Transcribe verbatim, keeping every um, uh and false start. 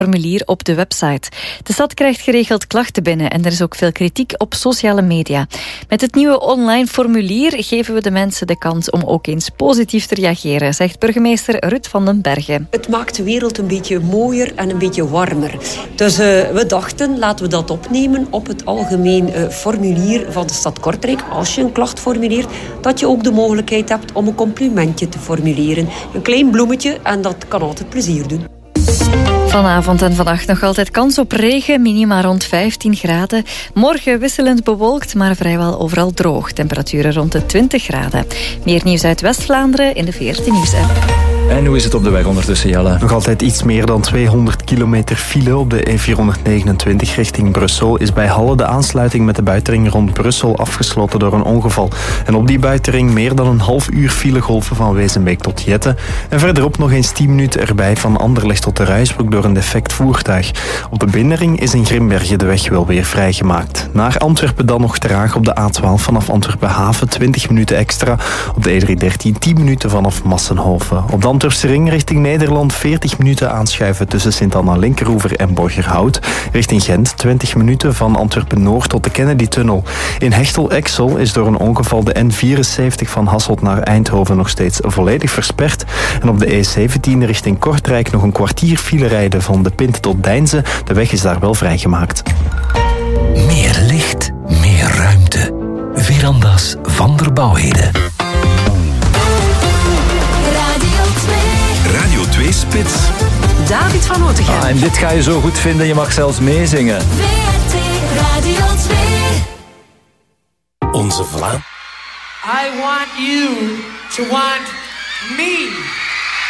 formulier op de website. De stad krijgt geregeld klachten binnen en er is ook veel kritiek op sociale media. Met het nieuwe online formulier geven we de mensen de kans om ook eens positief te reageren, zegt burgemeester Ruud van den Bergen. Het maakt de wereld een beetje mooier en een beetje warmer. Dus uh, we dachten, laten we dat opnemen op het algemeen uh, formulier van de stad Kortrijk. Als je een klacht formuleert, dat je ook de mogelijkheid hebt om een complimentje te formuleren. Een klein bloemetje en dat kan altijd plezier doen. Vanavond en vannacht nog altijd kans op regen, minima rond vijftien graden. Morgen wisselend bewolkt, maar vrijwel overal droog. Temperaturen rond de twintig graden. Meer nieuws uit West-Vlaanderen in de V R T Nieuws-app. En hoe is het op de weg ondertussen, Jelle? Nog altijd iets meer dan tweehonderd kilometer file op de E vierhonderdnegenentwintig richting Brussel. Is bij Halle de aansluiting met de buitenring rond Brussel afgesloten door een ongeval. En op die buitenring meer dan een half uur filegolven van Wezenbeek tot Jette. En verderop nog eens tien minuten erbij van Anderlecht tot de Ruisbroek door een defect voertuig. Op de binnenring is in Grimbergen de weg wel weer vrijgemaakt. Naar Antwerpen dan nog traag op de A twaalf vanaf Antwerpen Haven, twintig minuten extra. Op de E driehonderddertien tien minuten vanaf Massenhoven. Op de Antwerpse ring richting Nederland veertig minuten aanschuiven tussen Sint-Anna-Linkeroever en Borgerhout. Richting Gent twintig minuten van Antwerpen-Noord tot de Kennedy-tunnel. In Hechtel-Exel is door een ongeval de N vierenzeventig van Hasselt naar Eindhoven nog steeds volledig versperd. En op de E zeventien richting Kortrijk nog een kwartier file rijden van De Pint tot Deinze. De weg is daar wel vrijgemaakt. Meer licht, meer ruimte. Verandas van der Bouwheden. Radio twee Spits. David van Otegem. Ah, en dit ga je zo goed vinden, je mag zelfs meezingen. V R T Radio twee. Onze Vlaam. I want you to want me.